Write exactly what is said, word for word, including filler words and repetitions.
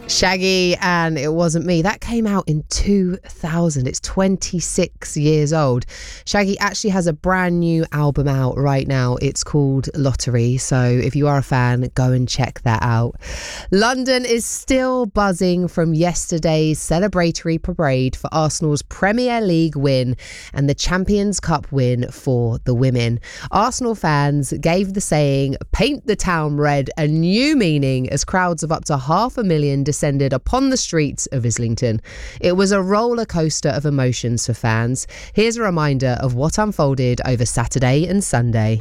Shaggy and It Wasn't Me. That came out in two thousand. It's twenty-six years old. Shaggy actually has a brand new album out right now. It's called Lottery. So if you are a fan, go and check that out. London is still buzzing from yesterday's celebratory parade for Arsenal's Premier League win and the Champions Cup win for the women. Arsenal fans gave the saying, "Paint the town red," a new meaning as crowds of up to half a million descended upon the streets of Islington. It was a roller coaster of emotions for fans. Here's a reminder of what unfolded over Saturday and Sunday.